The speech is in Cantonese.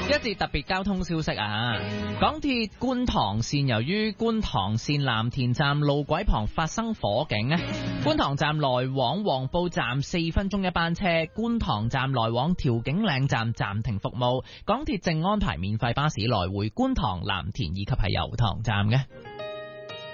一節特別交通消息啊！港鐵觀塘線由於觀塘線藍田站路軌旁發生火警咧，觀塘站來往黃埔站4分鐘一班車，觀塘站來往調景嶺站暫停服務。港鐵正安排免費巴士來回觀塘、藍田以及係油塘站嘅。